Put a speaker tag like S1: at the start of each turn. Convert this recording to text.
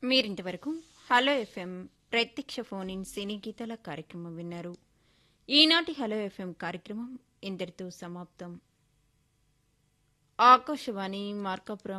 S1: మీరింతవరకు hello FM ప్రత్యక్ష phone in సినీ గీతాల కార్యక్రమం విన్నారు. ఈనాటి హలో ఎఫ్ఎం కార్యక్రమం ఇంతటితో సమాప్తం. ఆకాశవాణి మార్కాపురం